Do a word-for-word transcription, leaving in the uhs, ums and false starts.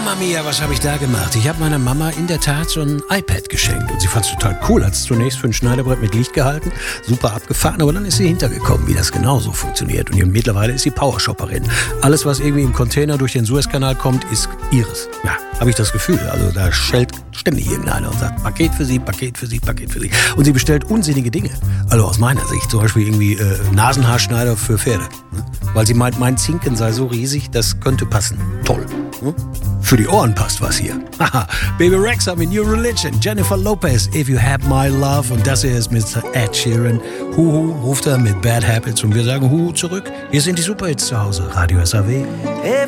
Mamma mia, was habe ich da gemacht? Ich habe meiner Mama in der Tat so ein iPad geschenkt und sie fand es total cool. Hat es zunächst für ein Schneidebrett mit Licht gehalten, super abgefahren, aber dann ist sie hintergekommen, wie das genauso funktioniert. Und mittlerweile ist sie Powershopperin. Alles, was irgendwie im Container durch den Suezkanal kommt, ist ihres. Ja, habe ich das Gefühl. Also da schellt ständig irgendeiner und sagt, Paket für sie, Paket für sie, Paket für sie. Und sie bestellt unsinnige Dinge. Also aus meiner Sicht, zum Beispiel irgendwie äh, Nasenhaarschneider für Pferde. Ne? Weil sie meint, mein Zinken sei so riesig, das könnte passen. Toll. Ne? Für die Ohren passt was hier. Haha, Baby Rexa mit New Religion, Jennifer Lopez, If You Have My Love. Und das hier ist Mister Ed Sheeran. Huhu ruft er mit Bad Habits und wir sagen Huhu zurück. Hier sind die Superhits zu Hause, Radio S A W.